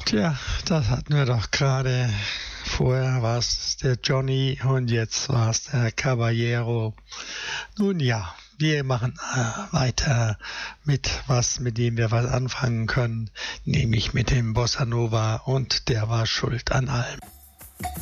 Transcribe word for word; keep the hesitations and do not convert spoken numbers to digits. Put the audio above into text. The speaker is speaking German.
Tja, das hatten wir doch gerade. Vorher war es der Johnny und jetzt war es der Caballero. Nun ja, wir machen äh, weiter mit was, mit dem wir was anfangen können, nämlich mit dem Bossa Nova, und der war schuld an allem.